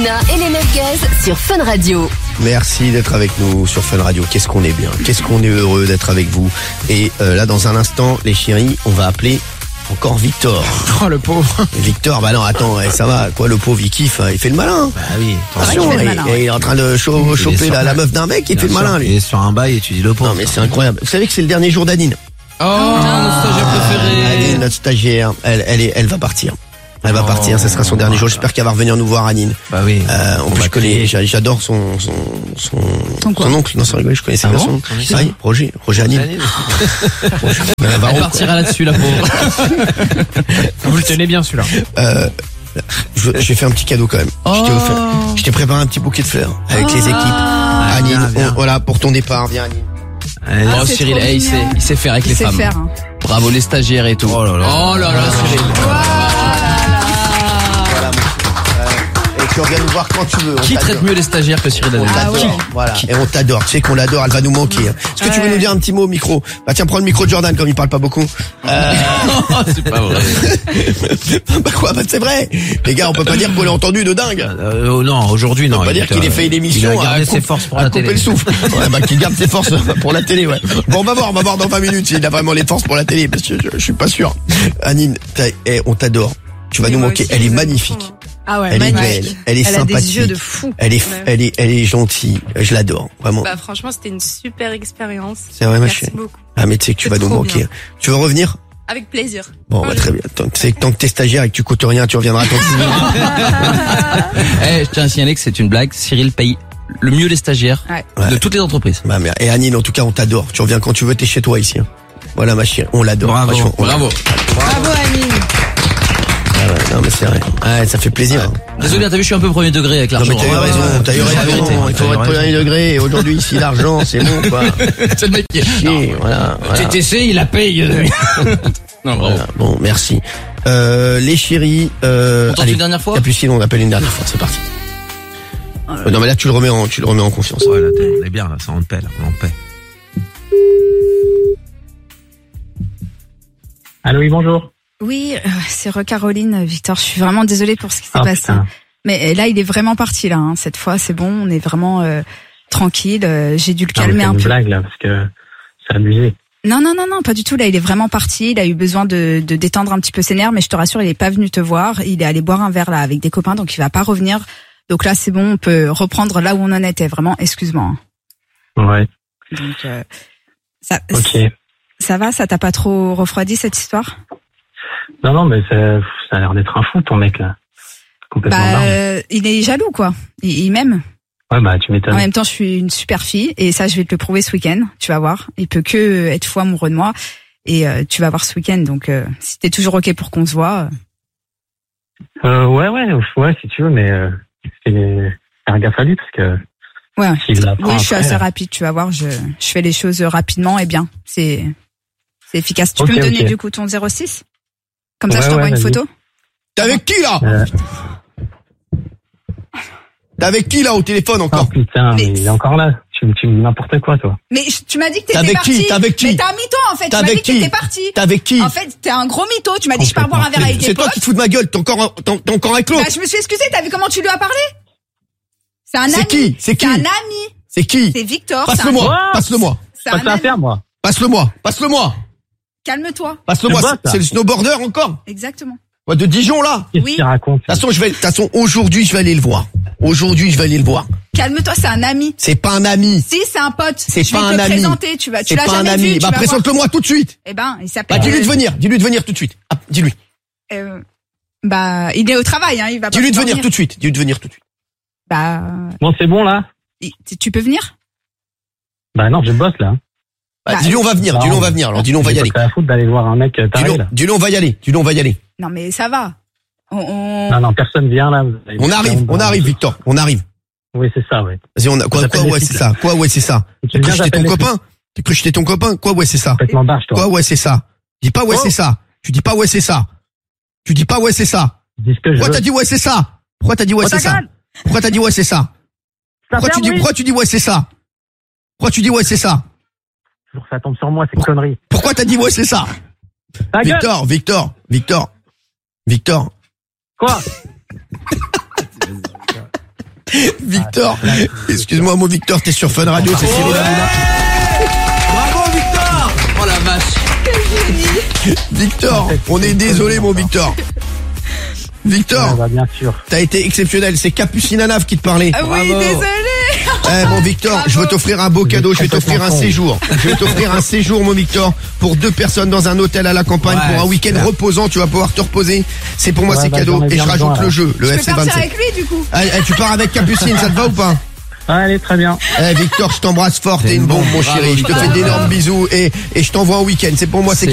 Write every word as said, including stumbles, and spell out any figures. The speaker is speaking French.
Hanouna et les Merguez sur Fun Radio. Merci d'être avec nous sur Fun Radio. Qu'est-ce qu'on est bien, qu'est-ce qu'on est heureux d'être avec vous. Et euh, là, dans un instant, les chéris, on va appeler encore Victor. Oh, le pauvre. Victor, bah non, attends, ouais, ça va, quoi, le pauvre, il kiffe, il fait le malin. Bah oui. Attention, il, il, malin, il ouais. est en train de cho- choper la, la meuf d'un mec, il fait le malin, lui. Il est sur un bail et tu dis le pauvre. Non, mais c'est incroyable. Vous savez que c'est le dernier jour d'Anine. Oh, notre stagiaire préféré. Anine, notre stagiaire, elle, elle, est, elle va partir. Elle va Oh. partir, ça sera son dernier jour. J'espère qu'elle va revenir nous voir, Anine. Bah oui. Euh, en On plus, va je connais, crier. j'a- j'adore son, son, son, Son quoi son oncle. Non, c'est rigolo, je connaissais Ah pas bon son Comment il Ah oui, Roger, Roger Anine. Roger. Ben, Elle Varro, partira là-dessus, la pauvre. Vous le tenez bien, celui-là. quoi. Euh, je- j'ai fait un petit cadeau quand même. Je t'ai offert, je t'ai préparé un petit bouquet de fleurs avec les équipes. Anine, viens, viens. on- voilà, pour ton départ, viens Anine. Allez. Ah, Oh, c'est Cyril, trop eh, il, sait, mignon. il sait faire avec Il les sait femmes. faire. Hein. Bravo les stagiaires et tout. Oh là là. Oh là là, Cyril. Voilà, mon euh, et tu reviens nous voir quand tu veux. on Qui traite t'adore. mieux les stagiaires que Cyril On Hanouna? Ah ouais. t'adore, voilà. Et on t'adore. Tu sais qu'on l'adore, elle va nous manquer. hein. Est-ce que tu veux Ouais. nous dire un petit mot au micro? Bah tiens, prends le micro de Jordan comme il parle pas beaucoup. Euh, Oh, c'est pas vrai. bah quoi, bah c'est vrai. Les gars, on peut pas dire qu'on l'a entendu de dingue. Euh, oh non, aujourd'hui non. On peut pas il dire était- qu'il ait fait une émission Il a gardé à ses coupe- forces pour à la couper télé. le souffle. Ouais, bah qu'il garde ses forces pour la télé, ouais. Bon, on va voir, on va voir dans vingt minutes s'il a vraiment les forces pour la télé, parce que je, je suis pas sûr. Anine, t'as- eh, on t'adore. Tu vas Et nous moi manquer. aussi, Elle est je vous aime magnifique. beaucoup. Ah ouais, Elle est magnifique. belle. Elle est Elle a sympathique. des yeux de fou. Elle est, Ouais. elle est, elle est gentille. Je l'adore, vraiment. Bah franchement, c'était une super expérience. C'est vrai, ma Merci chérie. beaucoup. Ah, mais tu sais que tu C'est vas nous trop manquer. bien. Tu veux revenir? Avec plaisir. Bon, bah, très bien. Tant, tu sais que tant que t'es stagiaire et que tu coûtes rien, tu reviendras quand tu veux. Eh, je tiens à signaler que c'est une blague. Cyril paye le mieux les stagiaires Ouais. de Ouais. toutes les entreprises. Bah, mais, et Anine, en tout cas, on t'adore. Tu reviens quand tu veux, t'es chez toi ici. hein. Voilà, ma chérie. On l'adore. Bravo. Franchement, on Bravo. Bravo Anine. Ah ouais, non, mais c'est vrai. Ouais, ça fait plaisir. hein. Désolé, t'as vu, je suis un peu premier degré avec Non, l'argent. mais t'as eu Ouais, raison, ouais, t'as eu c'est la raison. vérité. Il faut T'as eu être raison. premier degré. Et aujourd'hui, ici, l'argent, c'est bon, quoi. C'est le mec qui est... Si, voilà, voilà. T T C, il la paye. Non, bravo. Voilà. Bon, merci. Euh, les chéris, euh, On tente une dernière fois Capucine, plus si long, on appelle une dernière fois. C'est parti. Euh, non, mais là, tu le remets en, tu le remets en confiance. Ouais, là, t'es- on est bien, là, ça en paix, là, on en paix. Allô, oui, bonjour. Oui, euh, c'est Re-Caroline, Victor. Je suis vraiment désolée pour ce qui s'est Ah, passé. putain. Mais euh, là, il est vraiment parti là. hein. Cette fois, c'est bon. On est vraiment euh, tranquille. Euh, J'ai dû le Non, mais calmer c'est un une peu. blague, là, parce que c'est abusé. Non, non, non, non, pas du tout. Là, il est vraiment parti. Il a eu besoin de, de détendre un petit peu ses nerfs, mais je te rassure, il est pas venu te voir. Il est allé boire un verre là avec des copains, donc il va pas revenir. Donc là, c'est bon. On peut reprendre là où on en était. Vraiment, excuse-moi. hein. Ouais, Donc euh, ça, ok. ça va, ça t'a pas trop refroidi cette histoire? Non, non, mais ça, ça a l'air d'être un fou, ton mec, là. Complètement Bah, dingue. euh, il est jaloux, quoi. Il, il m'aime. Ouais, bah, tu En m'étonnes. même temps, je suis une super fille et ça, je vais te le prouver ce week-end. Tu vas voir. Il peut que être fou amoureux de moi et euh, tu vas voir ce week-end. Donc, euh, si t'es toujours ok pour qu'on se voit, euh, Euh, ouais, ouais, ouais, si tu veux, mais, euh, fais faire gaffe à lui, parce que ouais. ouais. s'il l'apprend Oui, je suis après, assez euh, rapide. Tu vas voir. Je, je fais les choses rapidement et bien. C'est, c'est efficace. Tu Ok, peux me donner ok. du coup ton zéro six? Comme ça, Ouais, je t'envoie ouais, une vas-y. photo. T'es avec qui, là? euh, T'es avec qui, là, au téléphone, oh encore? putain, Mais- mais il est encore là. Tu, tu me dis n'importe quoi, toi. Mais je- tu m'as dit que T'es t'étais avec parti. qui? T'es avec qui? Mais t'es un mytho en fait. T'es Tu m'as dit avec que qui? t'étais parti. T'es avec qui? En fait, t'es un gros mytho. Tu m'as dit je pars boire un verre avec des C'est toi potes. qui te fous de ma gueule. T'es encore, t'es t'es encore avec Bah, l'autre. je me suis excusée. T'as vu comment tu lui as parlé? C'est un C'est ami. qui? C'est qui? C'est un ami. C'est qui? C'est Victor. c'est un- Passe-le-moi. Passe-le-moi. C'est Pas un ça à ami. faire, moi. Passe-le-moi. Passe-le-moi. Calme-toi. Passe-le-moi. Le boss, C'est- là. C'est le snowboarder, encore? Exactement. Ouais, de Dijon, là. Qu'est-ce Oui. qu'il raconte? De toute façon, je vais, de toute façon, aujourd'hui, je vais aller le voir. Aujourd'hui, je vais aller le voir. Calme-toi. C'est un ami. C'est pas un ami. Si, c'est un pote. C'est je pas vais un te le ami. présenter. Tu vas, tu C'est l'as pas un jamais ami. vu. Tu Bah, vas voir. présente-le-moi tout de suite. Eh ben, il Bah, s'appelle. dis-lui de venir. Dis-lui de venir tout de suite. Ah, dis-lui. euh, bah, il est au travail. Hein. Il va pas. Dis-lui de pouvoir venir tout de suite. Dis-lui de venir tout de suite. Bah, Bon, c'est bon, là? il- tu peux venir? Bah, non, je bosse, là. Bah, Bah, dis-lui on va venir. non. Dis-lui on va venir. Alors, dis-lui on va y J'ai aller. pas que la foutre d'aller voir un mec euh, taré, Dis-lui, là. dis-lui on va y aller. Dis-lui on va y aller. Non, mais ça va. On, on- Non, non, personne vient, là. Vous allez On me arrive. faire On une- arrive, Victor. On arrive. Oui, c'est ça, ouais. Vas-y, on a, quoi, J'appelle quoi, les ouais, flics, c'est là. ça. Quoi, ouais, c'est ça. Tu T'as viens, cru que j'étais ton j'appelle les copain? T'as cru que j'étais ton copain? Quoi, ouais, c'est ça. Complètement barge, toi. Quoi, ouais, c'est ça. Dis pas ouais, Oh. c'est ça. Tu dis pas ouais, c'est ça. Tu dis pas ouais, c'est ça. Dis ce que je Pourquoi veux. t'as dit ouais, c'est ça? Pourquoi t'as dit ouais, Oh, c'est ta ça? gueule. Pourquoi t'as dit ouais, c'est ça? Pourquoi tu dis, pourquoi tu dis ouais, c'est ça? Pourquoi tu dis ouais, c'est ça? Toujours ça tombe sur moi, c'est une connerie. Pourquoi t'as dit ouais, c'est ça? Ta gueule. Victor, Victor, Victor, Victor. Quoi? Victor, excuse-moi, mon Victor, t'es sur Fun Radio, c'est Cyril Hanouna. Bravo Victor. Oh la vache. Victor, on est désolé, mon Victor. Victor, Ouais, bah, bien sûr. t'as été exceptionnel. C'est Capucine Anaf qui te parlait. Ah oui, Bravo. désolé. Eh, mon Victor, je veux t'offrir un beau cadeau. Je vais t'offrir un Complètement con. séjour. Je vais t'offrir un séjour, mon Victor, pour deux personnes dans un hôtel à la campagne Ouais, pour un week-end super. reposant. Tu vas pouvoir te reposer. C'est pour moi, Ouais, c'est bah, cadeau. j'en ai Et je bien rajoute besoin, le là. jeu, le Je F peux C partir vingt-sept. avec lui du coup. Ah, eh, tu pars avec Capucine, ça te va ou pas? Allez, très bien. Eh, Victor, je t'embrasse fort. T'es une bombe, mon Bravo, chéri. Je te Victor. fais d'énormes bisous et, et je t'envoie en week-end. C'est pour moi, c'est C'est